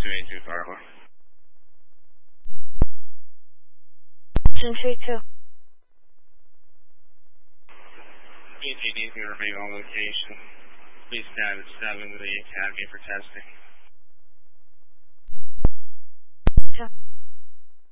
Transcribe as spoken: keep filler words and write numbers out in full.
two eight two Firewall. two three two. E T D is going to remain on location. Please stand at seven to the Academy for testing. Two.